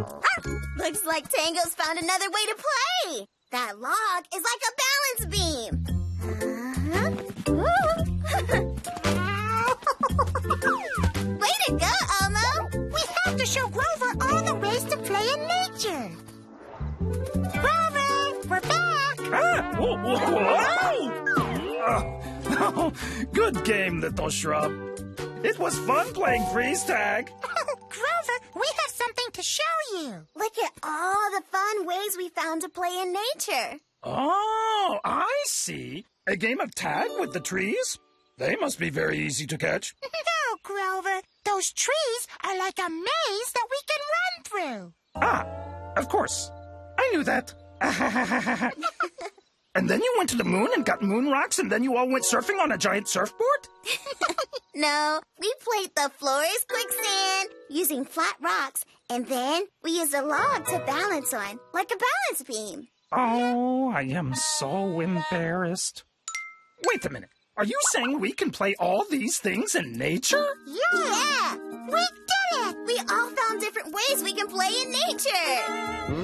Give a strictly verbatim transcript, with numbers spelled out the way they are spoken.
Looks like Tango's found another way to play. That log is like a balance beam. Uh-huh. Way to go, Elmo. We have to show Grover all the ways to play in nature. Grover, we're back. Ah, whoa, whoa, whoa. Oh, good game, little shrub. It was fun playing freeze tag. Grover, we have something to show you. Look at all the fun ways we found to play in nature. Oh, I see. A game of tag with the trees? They must be very easy to catch. No, Grover. Those trees are like a maze that we can run through. Ah, of course. I knew that. And then you went to the moon and got moon rocks, and then you all went surfing on a giant surfboard? No, we played the floor is quicksand using flat rocks, and then we used a log to balance on, like a balance beam. Oh, I am so embarrassed. Wait a minute. Are you saying we can play all these things in nature? Yeah. Yeah.